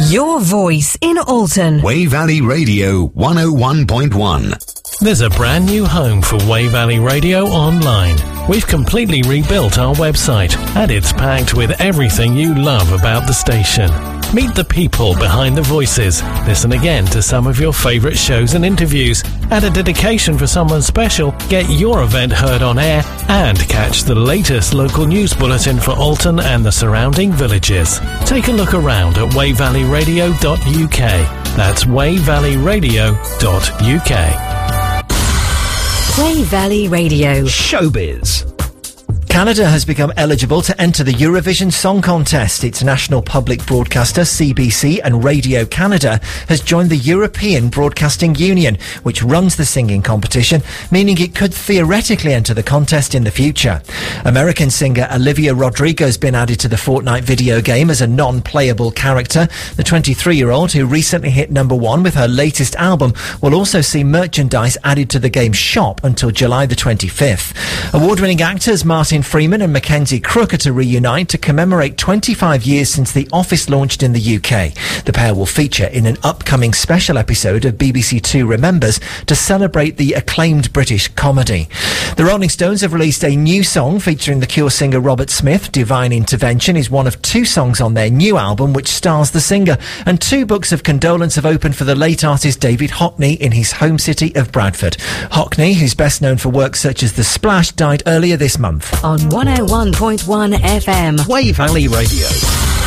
Your voice in Alton. Wey Valley Radio 101.1. There's a brand new home for Wey Valley Radio online. We've completely rebuilt our website and it's packed with everything you love about the station. Meet the people behind the voices. Listen again to some of your favourite shows and interviews. Add a dedication for someone special. Get your event heard on air and catch the latest local news bulletin for Alton and the surrounding villages. Take a look around at wayvalleyradio.uk. That's wayvalleyradio.uk. Wey Valley Radio. Showbiz. Canada has become eligible to enter the Eurovision Song Contest. Its national public broadcaster, CBC, and Radio Canada has joined the European Broadcasting Union, which runs the singing competition, meaning it could theoretically enter the contest in the future. American singer Olivia Rodrigo has been added to the Fortnite video game as a non-playable character. The 23-year-old, who recently hit #1 with her latest album, will also see merchandise added to the game's shop until July the 25th. Award-winning actors Martin Freeman and Mackenzie Crook are to reunite to commemorate 25 years since The Office launched in the UK. The pair will feature in an upcoming special episode of BBC Two Remembers to celebrate the acclaimed British comedy. The Rolling Stones have released a new song featuring The Cure singer Robert Smith. Divine Intervention is one of 2 songs on their new album which stars the singer, and 2 books of condolence have opened for the late artist David Hockney in his home city of Bradford. Hockney, who's best known for work such as The Splash, died earlier this month. On 101.1 FM. Wey Valley Radio.